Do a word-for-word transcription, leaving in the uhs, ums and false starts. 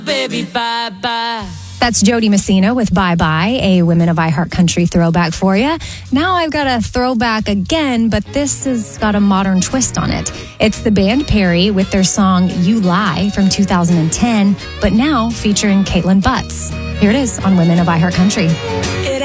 Baby, bye-bye. That's Jody Messina with Bye Bye, a Women of iHeart Country throwback for you. Now I've got a throwback again, but this has got a modern twist on it. It's the band Perry with their song You Lie from two thousand ten, but now featuring Caitlin Butts. Here it is on Women of iHeart Country.